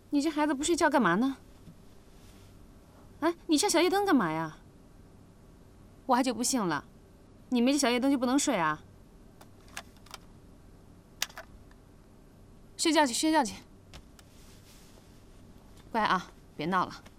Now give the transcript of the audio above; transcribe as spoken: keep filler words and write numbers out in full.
你这孩子不睡觉干嘛呢？哎，你上小夜灯干嘛呀？我还就不信了，你没这小夜灯就不能睡啊？睡觉去，睡觉去。乖啊，别闹了。